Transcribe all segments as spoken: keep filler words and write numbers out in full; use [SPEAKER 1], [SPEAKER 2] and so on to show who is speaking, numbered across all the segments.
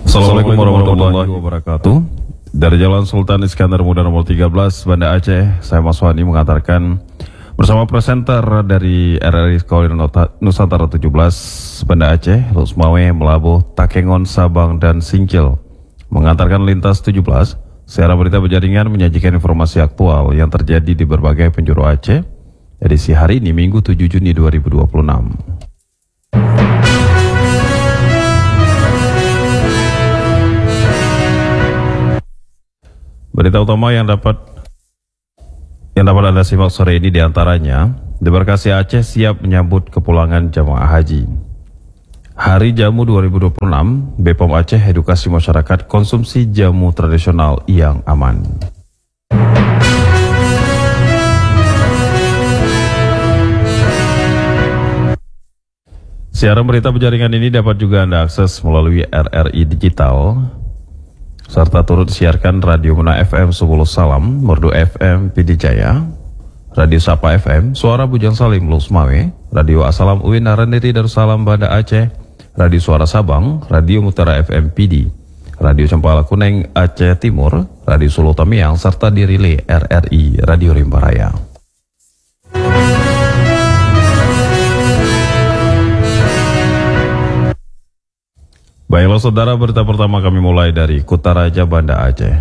[SPEAKER 1] Assalamualaikum warahmatullahi wabarakatuh. Dari Jalan Sultan Iskandar Muda nomor tiga belas, Banda Aceh, saya Mas Wani mengantarkan bersama presenter dari R R I Sekolah Nusantara tujuh belas, Banda Aceh, Lusmawe, Melabuh, Takengon, Sabang, dan Singkil. Mengantarkan lintas tujuh belas, siaran berita berjaringan menyajikan informasi aktual yang terjadi di berbagai penjuru Aceh. Edisi hari ini, Minggu tujuh Juni dua ribu dua puluh enam. Berita utama yang dapat yang dapat Anda simak sore ini diantaranya, Debarkasi Aceh siap menyambut kepulangan jamaah haji. Hari Jamu dua ribu dua puluh enam, B P O M Aceh edukasi masyarakat konsumsi jamu tradisional yang aman. Siaran berita berjaringan ini dapat juga Anda akses melalui R R I Digital, serta turut disiarkan Radio Muna F M sepuluh Salam, Merdu F M Pidi Jaya, Radio Sapa F M, Suara Bujang Salim Lusmawe, Radio Asalam Uin Narandiri Darussalam Banda Aceh, Radio Suara Sabang, Radio Mutara F M Pidi, Radio Cempala Kuneng Aceh Timur, Radio Solo Tamiang, serta dirilai R R I Radio Rimba Raya. Baiklah saudara, berita pertama kami mulai dari Kutaraja, Banda Aceh.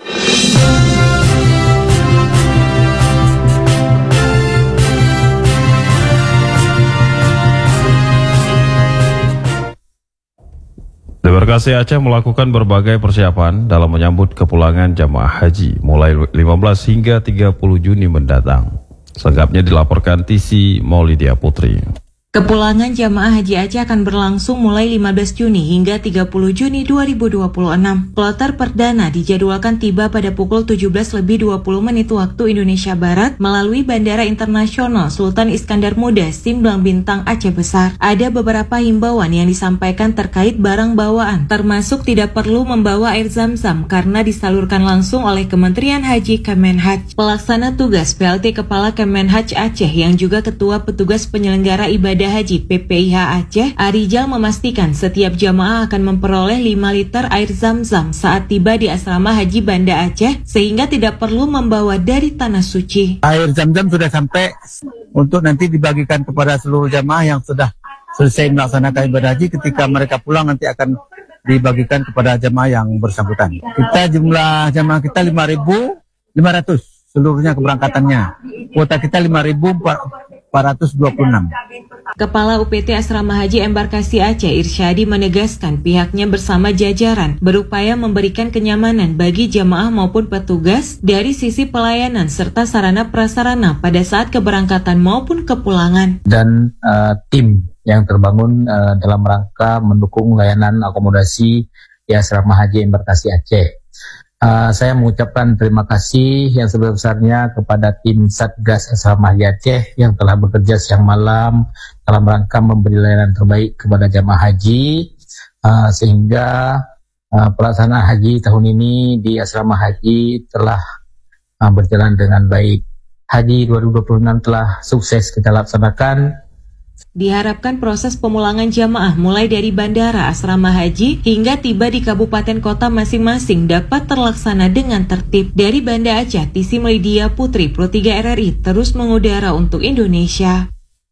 [SPEAKER 1] Debarkasi Aceh melakukan berbagai persiapan dalam menyambut kepulangan jamaah haji mulai lima belas hingga tiga puluh Juni mendatang. Selengkapnya dilaporkan T C Maulidia Putri.
[SPEAKER 2] Kepulangan jamaah haji Aceh akan berlangsung mulai lima belas Juni hingga tiga puluh Juni dua ribu dua puluh enam. Kloter perdana dijadwalkan tiba pada pukul tujuh belas lebih dua puluh menit waktu Indonesia Barat melalui Bandara Internasional Sultan Iskandar Muda Simblang Bintang Aceh Besar. Ada beberapa himbauan yang disampaikan terkait barang bawaan, termasuk tidak perlu membawa air zam-zam karena disalurkan langsung oleh Kementerian Haji Kemenhaj. Pelaksana tugas P L T Kepala Kemenhaj Aceh yang juga Ketua Petugas Penyelenggara Ibadah Haji P P I H Aceh, Arijal, memastikan setiap jamaah akan memperoleh lima liter air zam-zam saat tiba di asrama haji Banda Aceh, sehingga tidak perlu membawa dari tanah suci.
[SPEAKER 3] Air zam-zam sudah sampai untuk nanti dibagikan kepada seluruh jamaah yang sudah selesai melaksanakan ibadah haji. Ketika mereka pulang nanti akan dibagikan kepada jamaah yang bersangkutan. Kita jumlah jamaah kita lima ribu lima ratus seluruhnya keberangkatannya. Kuota kita lima ribu empat ratus dua puluh enam.
[SPEAKER 2] Kepala U P T Asrama Haji Embarkasi Aceh Irsyadi menegaskan pihaknya bersama jajaran berupaya memberikan kenyamanan bagi jamaah maupun petugas dari sisi pelayanan serta sarana prasarana pada saat keberangkatan maupun kepulangan.
[SPEAKER 4] Dan uh, tim yang terbangun uh, dalam rangka mendukung layanan akomodasi di Asrama Haji Embarkasi Aceh. Uh, saya mengucapkan terima kasih yang sebesar-besarnya kepada tim Satgas Asrama Haji Aceh yang telah bekerja siang malam dalam rangka memberi layanan terbaik kepada jamaah haji, uh, sehingga uh, pelaksanaan haji tahun ini di Asrama Haji telah uh, berjalan dengan baik. Haji dua ribu dua puluh enam telah sukses kita laksanakan.
[SPEAKER 2] Diharapkan proses pemulangan jamaah mulai dari bandara asrama haji hingga tiba di kabupaten kota masing-masing dapat terlaksana dengan tertib. Dari Banda Aceh, T C Maulidia Putri, Pro tiga R R I terus mengudara untuk Indonesia.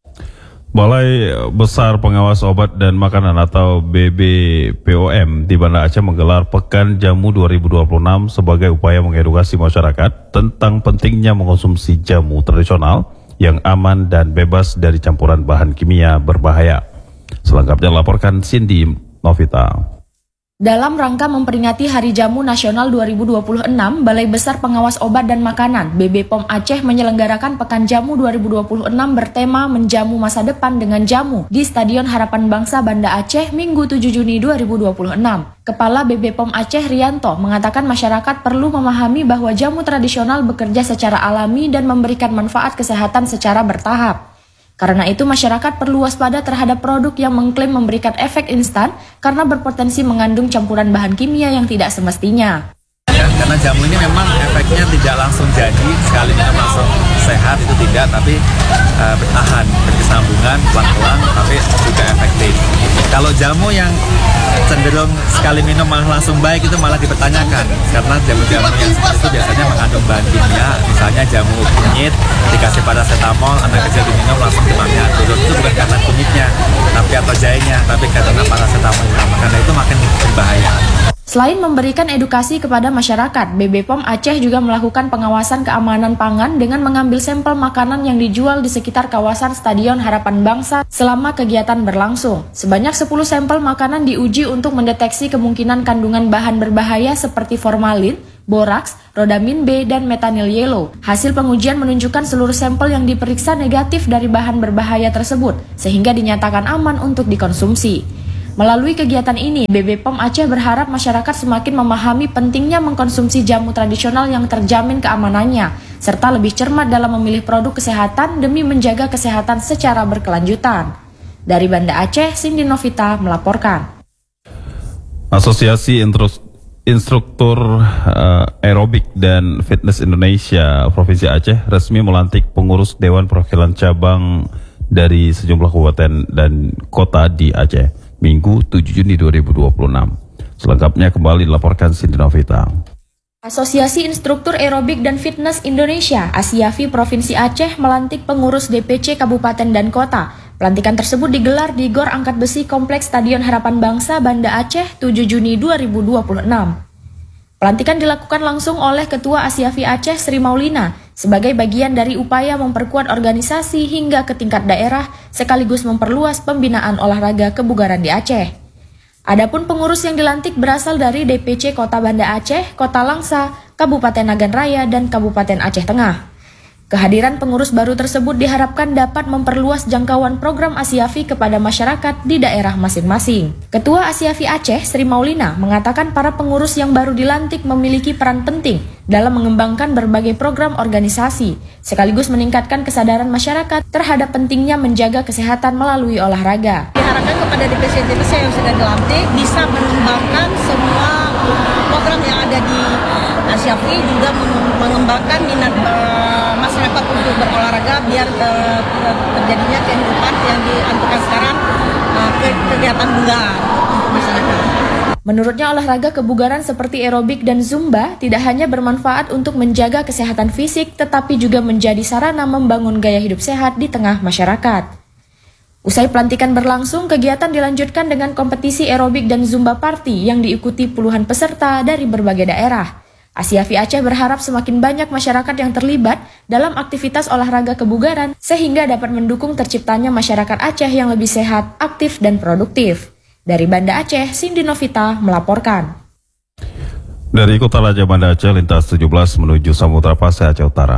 [SPEAKER 1] Balai Besar Pengawas Obat dan Makanan atau B B P O M di Banda Aceh menggelar Pekan Jamu dua ribu dua puluh enam sebagai upaya mengedukasi masyarakat tentang pentingnya mengonsumsi jamu tradisional yang aman dan bebas dari campuran bahan kimia berbahaya. Selengkapnya laporkan Cindy Novita.
[SPEAKER 5] Dalam rangka memperingati Hari Jamu Nasional dua ribu dua puluh enam, Balai Besar Pengawas Obat dan Makanan B B P O M Aceh menyelenggarakan Pekan Jamu dua ribu dua puluh enam bertema Menjamu Masa Depan dengan Jamu di Stadion Harapan Bangsa Banda Aceh Minggu tujuh Juni dua ribu dua puluh enam. Kepala B B P O M Aceh Rianto mengatakan masyarakat perlu memahami bahwa jamu tradisional bekerja secara alami dan memberikan manfaat kesehatan secara bertahap. Karena itu masyarakat perlu waspada terhadap produk yang mengklaim memberikan efek instan karena berpotensi mengandung campuran bahan kimia yang tidak semestinya.
[SPEAKER 6] Ya, karena jamu ini memang efeknya tidak langsung jadi, sekali kita masuk sehat itu tidak, tapi uh, bertahan, berkesinambungan, pelan-pelan, tapi juga efektif. Kalau jamu yang cenderung sekali minum malah langsung baik itu malah dipertanyakan, karena jamu-jamu yang seperti itu biasanya mengandung bahan kimia, misalnya jamu kunyit dikasih paracetamol, anak kecil diminum langsung demamnya turun, itu bukan karena kunyitnya tapi atau jahenya, tapi karena paracetamol, karena itu makin berbahaya.
[SPEAKER 5] Selain memberikan edukasi kepada masyarakat, B B P O M Aceh juga melakukan pengawasan keamanan pangan dengan mengambil sampel makanan yang dijual di sekitar kawasan Stadion Harapan Bangsa selama kegiatan berlangsung. Sebanyak sepuluh sampel makanan diuji untuk mendeteksi kemungkinan kandungan bahan berbahaya seperti formalin, boraks, rodamin B, dan metanil yellow. Hasil pengujian menunjukkan seluruh sampel yang diperiksa negatif dari bahan berbahaya tersebut, sehingga dinyatakan aman untuk dikonsumsi. Melalui kegiatan ini, B B P O M Aceh berharap masyarakat semakin memahami pentingnya mengkonsumsi jamu tradisional yang terjamin keamanannya, serta lebih cermat dalam memilih produk kesehatan demi menjaga kesehatan secara berkelanjutan. Dari Banda Aceh, Cindy Novita melaporkan.
[SPEAKER 1] Asosiasi Instruktur uh, Aerobik dan Fitness Indonesia Provinsi Aceh resmi melantik pengurus Dewan Perwakilan Cabang dari sejumlah kabupaten dan kota di Aceh. Minggu tujuh Juni dua ribu dua puluh enam. Selengkapnya kembali dilaporkan Cindy Novita.
[SPEAKER 5] Asosiasi Instruktur Aerobik dan Fitness Indonesia (ASIAFI) Provinsi Aceh melantik pengurus D P C Kabupaten dan Kota. Pelantikan tersebut digelar di Gor Angkat Besi Kompleks Stadion Harapan Bangsa, Banda Aceh, tujuh Juni dua ribu dua puluh enam. Pelantikan dilakukan langsung oleh Ketua ASIAFI Aceh Sri Maulina sebagai bagian dari upaya memperkuat organisasi hingga ke tingkat daerah sekaligus memperluas pembinaan olahraga kebugaran di Aceh. Adapun pengurus yang dilantik berasal dari D P C Kota Banda Aceh, Kota Langsa, Kabupaten Nagan Raya, dan Kabupaten Aceh Tengah. Kehadiran pengurus baru tersebut diharapkan dapat memperluas jangkauan program ASIAFI kepada masyarakat di daerah masing-masing. Ketua ASIAFI Aceh, Sri Maulina, mengatakan para pengurus yang baru dilantik memiliki peran penting dalam mengembangkan berbagai program organisasi, sekaligus meningkatkan kesadaran masyarakat terhadap pentingnya menjaga kesehatan melalui olahraga.
[SPEAKER 7] Diharapkan kepada D P C-D P C yang sudah dilantik bisa mengembangkan semua program yang ada di ASIAFI, juga mengembangkan minat masyarakat untuk berolahraga biar uh, terjadinya kehidupan yang dianturkan sekarang uh, ke kegiatan bugar untuk masyarakat.
[SPEAKER 5] Menurutnya olahraga kebugaran seperti aerobik dan zumba tidak hanya bermanfaat untuk menjaga kesehatan fisik, tetapi juga menjadi sarana membangun gaya hidup sehat di tengah masyarakat. Usai pelantikan berlangsung, kegiatan dilanjutkan dengan kompetisi aerobik dan zumba party yang diikuti puluhan peserta dari berbagai daerah. ASIAFI Aceh berharap semakin banyak masyarakat yang terlibat dalam aktivitas olahraga kebugaran sehingga dapat mendukung terciptanya masyarakat Aceh yang lebih sehat, aktif, dan produktif. Dari Banda Aceh, Cindy Novita melaporkan.
[SPEAKER 1] Dari Kota Raja Banda Aceh, lintas tujuh belas menuju Samudra Pasai Aceh Utara.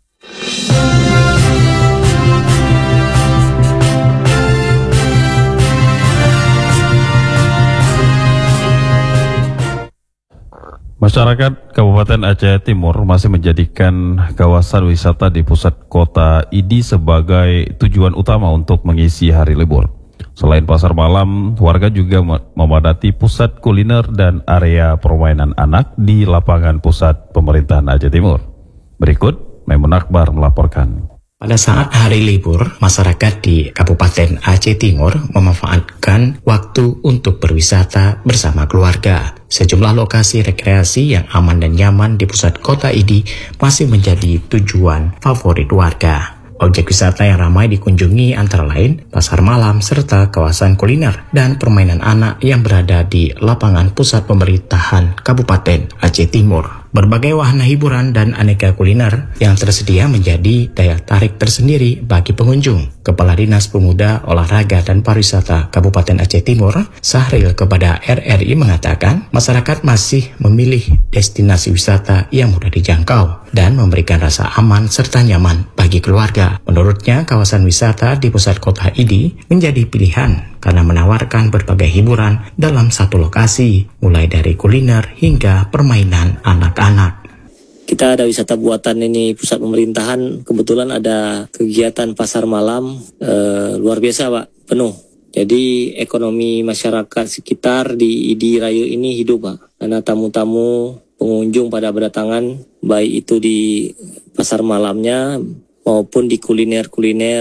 [SPEAKER 1] Masyarakat Kabupaten Aceh Timur masih menjadikan kawasan wisata di pusat kota I D I sebagai tujuan utama untuk mengisi hari libur. Selain pasar malam, warga juga memadati pusat kuliner dan area permainan anak di lapangan pusat pemerintahan Aceh Timur. Berikut, Maimun Akbar melaporkan.
[SPEAKER 8] Pada saat hari libur, masyarakat di Kabupaten Aceh Timur memanfaatkan waktu untuk berwisata bersama keluarga. Sejumlah lokasi rekreasi yang aman dan nyaman di pusat kota I D I masih menjadi tujuan favorit warga. Objek wisata yang ramai dikunjungi antara lain pasar malam serta kawasan kuliner dan permainan anak yang berada di lapangan pusat pemerintahan Kabupaten Aceh Timur. Berbagai wahana hiburan dan aneka kuliner yang tersedia menjadi daya tarik tersendiri bagi pengunjung. Kepala Dinas Pemuda, Olahraga dan Pariwisata Kabupaten Aceh Timur, Sahril kepada R R I mengatakan masyarakat masih memilih destinasi wisata yang mudah dijangkau dan memberikan rasa aman serta nyaman bagi keluarga. Menurutnya, kawasan wisata di pusat kota I D I menjadi pilihan karena menawarkan berbagai hiburan dalam satu lokasi, mulai dari kuliner hingga permainan anak-anak.
[SPEAKER 9] Kita ada wisata buatan ini pusat pemerintahan, kebetulan ada kegiatan pasar malam, eh, luar biasa Pak, penuh. Jadi ekonomi masyarakat sekitar di I D I Rayu ini hidup Pak, karena tamu-tamu pengunjung pada berdatangan, baik itu di pasar malamnya maupun di kuliner-kuliner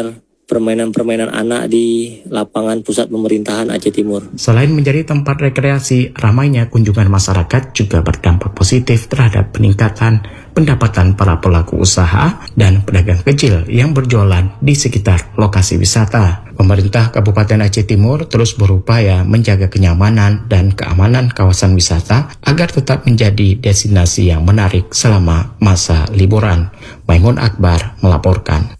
[SPEAKER 9] permainan-permainan anak di lapangan pusat pemerintahan Aceh Timur.
[SPEAKER 8] Selain menjadi tempat rekreasi, ramainya kunjungan masyarakat juga berdampak positif terhadap peningkatan pendapatan para pelaku usaha dan pedagang kecil yang berjualan di sekitar lokasi wisata. Pemerintah Kabupaten Aceh Timur terus berupaya menjaga kenyamanan dan keamanan kawasan wisata agar tetap menjadi destinasi yang menarik selama masa liburan. Maimun Akbar melaporkan.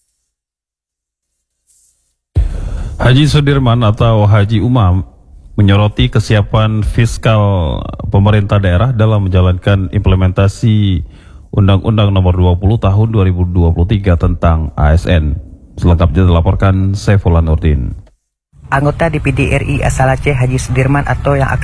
[SPEAKER 1] Haji Sudirman atau Haji Umam menyoroti kesiapan fiskal pemerintah daerah dalam menjalankan implementasi Undang-Undang Nomor dua puluh Tahun dua ribu dua puluh tiga tentang A S N. Selengkapnya dilaporkan Saifullah Nurdin.
[SPEAKER 10] Anggota D P D R I asal Aceh Haji Sudirman atau yang